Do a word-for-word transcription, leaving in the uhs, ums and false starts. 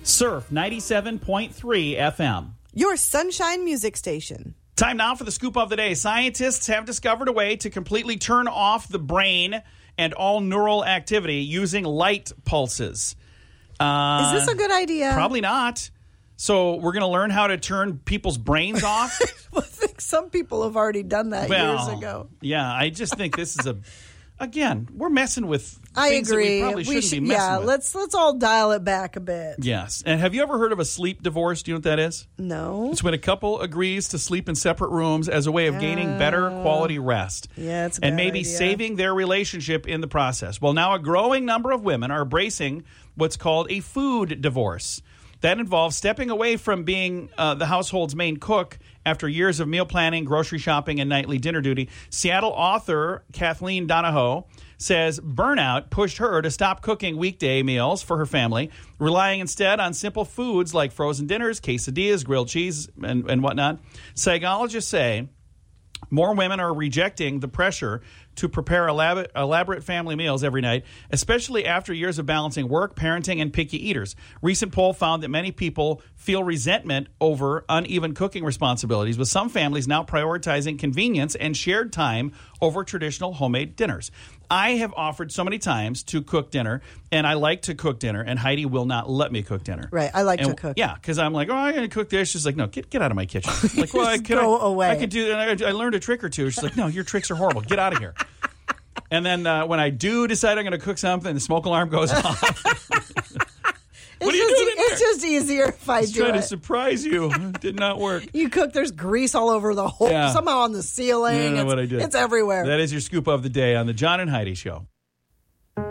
Surf ninety-seven point three F M. Your sunshine music station. Time now for the scoop of the day. Scientists have discovered a way to completely turn off the brain and all neural activity using light pulses. Uh, Is this a good idea? Probably not. So we're going to learn how to turn people's brains off. I think some people have already done that well, years ago. Yeah, I just think this is a... Again, we're messing with I things agree. that we probably shouldn't should, be messing yeah, with. let's let's all dial it back a bit. Yes. And have you ever heard of a sleep divorce? Do you know what that is? No. It's when a couple agrees to sleep in separate rooms as a way of gaining better quality rest. Yeah, it's a and bad maybe idea. saving their relationship in the process. Well, now a growing number of women are embracing what's called a food divorce. That involves stepping away from being uh, the household's main cook after years of meal planning, grocery shopping, and nightly dinner duty. Seattle author Kathleen Donahoe says burnout pushed her to stop cooking weekday meals for her family, relying instead on simple foods like frozen dinners, quesadillas, grilled cheese, and, and whatnot. Psychologists say more women are rejecting the pressure to prepare elaborate, elaborate family meals every night, especially after years of balancing work, parenting, and picky eaters. Recent poll found that many people feel resentment over uneven cooking responsibilities, with some families now prioritizing convenience and shared time over traditional homemade dinners. I have offered so many times to cook dinner, and I like to cook dinner, and Heidi will not let me cook dinner. Right, I like and, to cook. Yeah, because I'm like, oh, I'm going to cook this. She's like, no, get get out of my kitchen. I'm like, well, I can go I, away. I could do. And I, I learned a trick or two. She's like, no, your tricks are horrible. Get out of here. And then uh, when I do decide I'm going to cook something, the smoke alarm goes off. What are you just, doing in there? It's just easier if I I was do trying it. to surprise you. It did not work. You cook, there's grease all over the whole, Yeah. somehow on the ceiling. I don't know it's, what I did. It's everywhere. That is your scoop of the day on the John and Heidi Show.